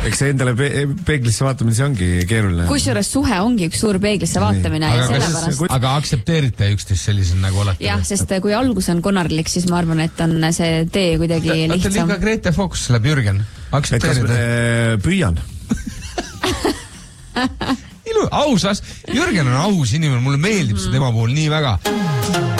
Eks see endale peeglisse vaatamine, see ongi keeruline. Kusjuures suhe ongi üks suur peeglisse vaatamine ja sellepärast. Aga aktsepteerite üksteist sellisel nagu olete? Jah, sest kui algus on konarlik, siis ma arvan, et on see tee kuidagi lihtsam. Olete liiga Grete Fox läheb Jürgen? Aktsepteerite? Püüan. Ausas. Jürgen on aus inimene, mulle meeldib see tema puhul nii väga.